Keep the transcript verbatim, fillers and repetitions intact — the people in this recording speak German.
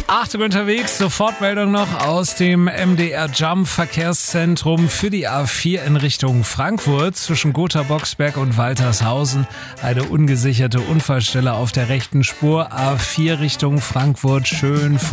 Achtung unterwegs, Sofortmeldung noch aus dem M D R Jump Verkehrszentrum für die A vier in Richtung Frankfurt zwischen Gotha-Boxberg und Waltershausen. Eine ungesicherte Unfallstelle auf der rechten Spur, A vier Richtung Frankfurt, schön